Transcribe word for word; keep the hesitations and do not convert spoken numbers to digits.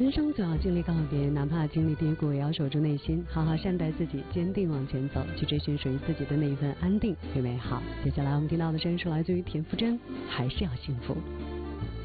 人生总要经历告别，哪怕经历低谷，也要守住内心，好好善待自己，坚定往前走，去追寻属于自己的那一份安定与美好。接下来我们听到的声音是来自于田馥甄，还是要幸福。